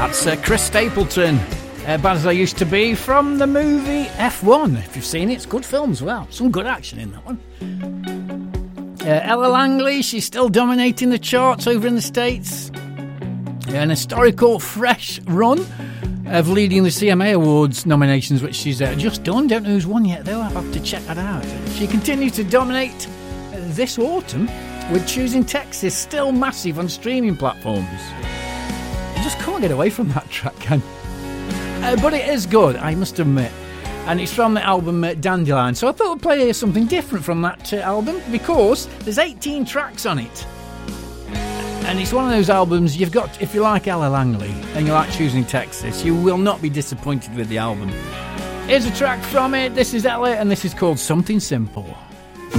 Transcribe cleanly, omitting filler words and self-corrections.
That's Chris Stapleton, Bad As I Used To Be, from the movie F1. If you've seen it, it's a good film as well. Some good action in that one. Ella Langley, she's still dominating the charts over in the States. An historical fresh run of leading the CMA Awards nominations, which she's just done. Don't know who's won yet, though. I'll have to check that out. She continues to dominate this autumn with Choosing Texas, still massive on streaming platforms. You just can't get away from that track, can you? But it is good, I must admit. And it's from the album Dandelion. So I thought I'd play something different from that album, because there's 18 tracks on it. And it's one of those albums you've got, if you like Ella Langley and you like Choosing Texas, you will not be disappointed with the album. Here's a track from it. This is Ella, and this is called Something Simple.